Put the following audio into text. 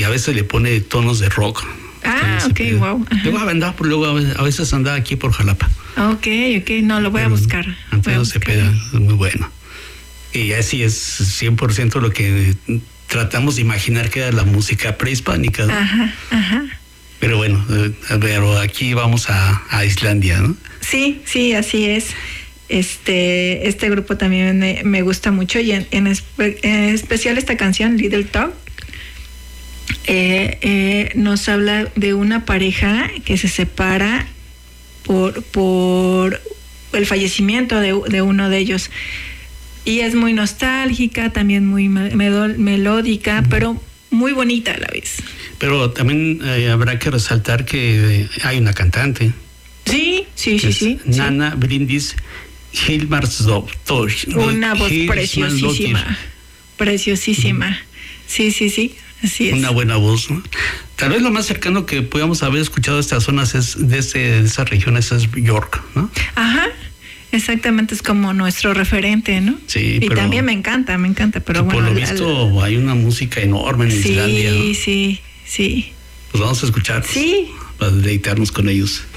a veces le pone tonos de rock. Ok, wow. Luego a veces anda aquí por Jalapa. Ok, no, lo voy a buscar. Antonio Cepeda es muy bueno. Y así es 100% lo que tratamos de imaginar que era la música prehispánica, ¿no? Ajá. Pero bueno, pero aquí vamos a Islandia, ¿no? Sí, así es. Este grupo también me gusta mucho, y en especial esta canción, Little Talk, nos habla de una pareja que se separa por el fallecimiento de uno de ellos. Y es muy nostálgica, también muy melódica, pero muy bonita a la vez. Pero también habrá que resaltar que hay una cantante. Sí. Nana Bryndís Hilmarsdóttir. Una voz preciosísima. Sí, así es. Una buena voz, ¿no? Tal vez lo más cercano que podamos haber escuchado de estas zonas de esas regiones es York, ¿no? Ajá. Exactamente, es como nuestro referente, ¿no? Sí, y también me encanta, pero bueno. Por lo visto hay una música enorme en Islandia, ¿no? Sí. Pues vamos a escuchar. Sí. Para deleitarnos con ellos.